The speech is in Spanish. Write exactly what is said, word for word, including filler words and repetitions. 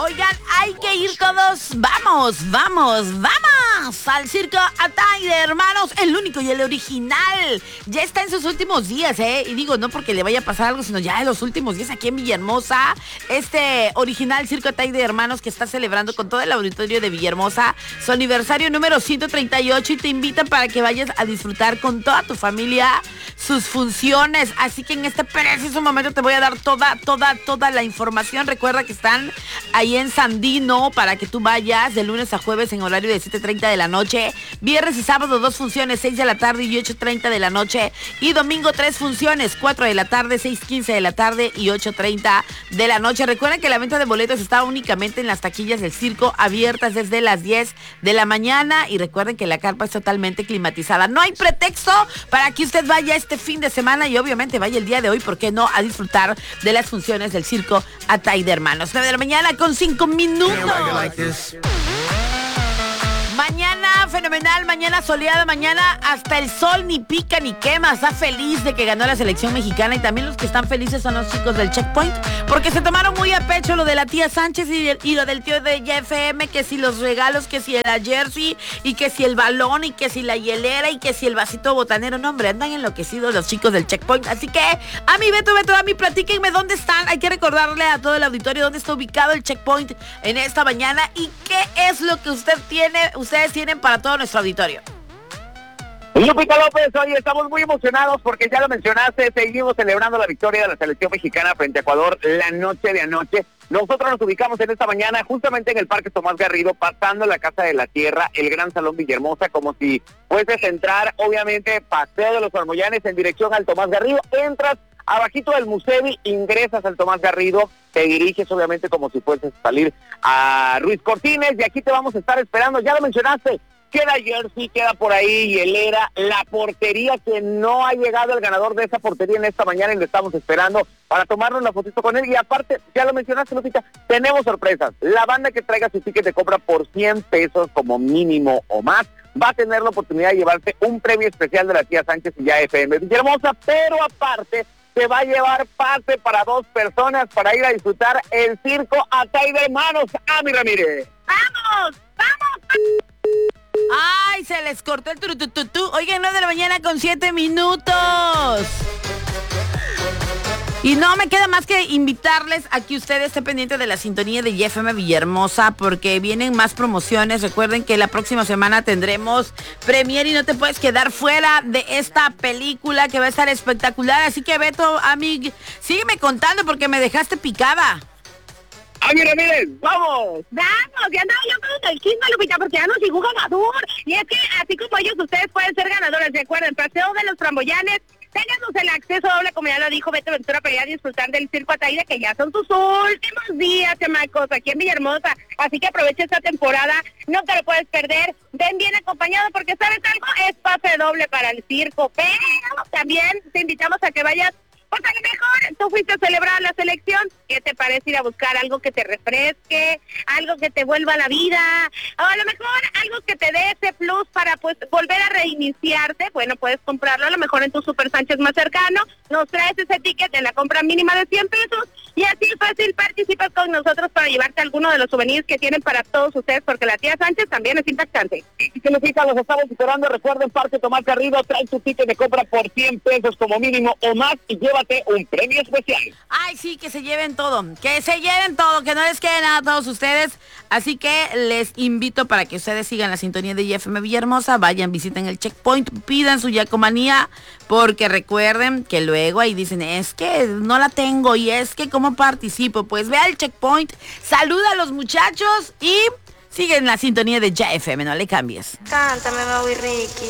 Oigan, hay que ir todos. Vamos, vamos, vamos al circo Atay de Hermanos, el único y el original. Ya está en sus últimos días, ¿eh? Y digo, no porque le vaya a pasar algo, sino ya en los últimos días aquí en Villahermosa. Este original circo Atay de Hermanos que está celebrando con todo el auditorio de Villahermosa su aniversario número ciento treinta y ocho y te invitan para que vayas a disfrutar con toda tu familia sus funciones. Así que en este preciso momento te voy a dar toda, toda, toda la información. Recuerda que están ahí en Sandino para que tú vayas de lunes a jueves en horario de siete treinta de la noche. Viernes y sábado dos funciones, seis de la tarde y ocho treinta de la noche. Y domingo tres funciones, cuatro de la tarde, seis quince de la tarde y ocho treinta de la noche. Recuerden que la venta de boletos está únicamente en las taquillas del circo, abiertas desde las diez de la mañana. Y recuerden que la carpa es totalmente climatizada. No hay pretexto para que usted vaya este fin de semana y obviamente vaya el día de hoy, ¿por qué no?, a disfrutar de las funciones del circo Atay de Hermanos. nueve de la mañana con cinco minutos. Mañana fenomenal, mañana soleada, mañana hasta el sol ni pica ni quema. Está feliz de que ganó la selección mexicana y también los que están felices son los chicos del Checkpoint porque se tomaron muy a pecho lo de la tía Sánchez y, y lo del tío de Y F M, que si los regalos, que si la jersey y que si el balón y que si la hielera y que si el vasito botanero. No, hombre, andan enloquecidos los chicos del Checkpoint. Así que a mi Beto, Beto, a mí platíquenme dónde están. Hay que recordarle a todo el auditorio dónde está ubicado el Checkpoint en esta mañana y qué es lo que usted tiene, ustedes tienen para todo nuestro auditorio. Lupita López, hoy estamos muy emocionados porque ya lo mencionaste, seguimos celebrando la victoria de la selección mexicana frente a Ecuador la noche de anoche. Nosotros nos ubicamos en esta mañana justamente en el Parque Tomás Garrido, pasando la Casa de la Tierra, el Gran Salón Villahermosa, como si fueses a entrar, obviamente, Paseo de los Armoyanes en dirección al Tomás Garrido. Entras abajito del Musevi, ingresas al Tomás Garrido, te diriges obviamente como si fueses a salir a Ruiz Cortines y aquí te vamos a estar esperando. Ya lo mencionaste, queda jersey, queda por ahí hielera, la portería que no ha llegado el ganador de esa portería en esta mañana y le estamos esperando para tomarnos una fotito con él. Y aparte, ya lo mencionaste, Lupita, tenemos sorpresas. La banda que traiga su ticket de compra por cien pesos como mínimo o más va a tener la oportunidad de llevarse un premio especial de la tía Sánchez y ya F M Villahermosa, pero aparte se va a llevar pase para dos personas para ir a disfrutar el circo Atay de Hermanos. Ami Ramírez. ¡Vamos! ¡Vamos! ¡Ay, se les cortó el turutututú! Oigan, nueve de la mañana con siete minutos. Y no me queda más que invitarles a que ustedes estén pendientes de la sintonía de Y F M Villahermosa porque vienen más promociones. Recuerden que la próxima semana tendremos premier y no te puedes quedar fuera de esta película que va a estar espectacular. Así que Beto, amigo, sígueme contando porque me dejaste picada. ¡Ah, mira, miren! ¡Vamos! ¡Vamos! Ya andaba yo con el chisme, Lupita, porque ya nos llegó ganador. Y es que, así como ellos, ustedes pueden ser ganadores. Recuerden, Paseo de los Framboyanes, ténganos el acceso doble, como ya lo dijo Beto Ventura, para ir a disfrutar del circo Atay, que ya son sus últimos días, chamacos, aquí en Villahermosa. Así que aprovecha esta temporada, no te lo puedes perder. Ven bien acompañado, porque ¿sabes algo? Es pase doble para el circo. Pero también te invitamos a que vayas. Pues a lo mejor tú fuiste a celebrar la selección, ¿qué te parece ir a buscar algo que te refresque, algo que te vuelva a la vida, o a lo mejor algo que te dé ese plus para pues volver a reiniciarte? Bueno, puedes comprarlo a lo mejor en tu Super Sánchez más cercano, nos traes ese ticket en la compra mínima de cien pesos y así fácil participas con nosotros para llevarte alguno de los souvenirs que tienen para todos ustedes, porque la tía Sánchez también es impactante. Y que Lupita, los estamos esperando. Recuerden, Parque Tomás Garrido, trae tu ticket de compra por cien pesos como mínimo o más y llévate un premio especial. Ay, sí, que se lleven todo, que se lleven todo, que no les quede nada a todos ustedes. Así que les invito para que ustedes sigan la sintonía de Y F M Villahermosa, vayan, visiten el Checkpoint, pidan su yacomanía, porque recuerden que luego ahí dicen, es que no la tengo y es que cómo participo. Pues ve al Checkpoint, saluda a los muchachos y siguen la sintonía de Y F M, no le cambies. Cántame, Bobby Ricky.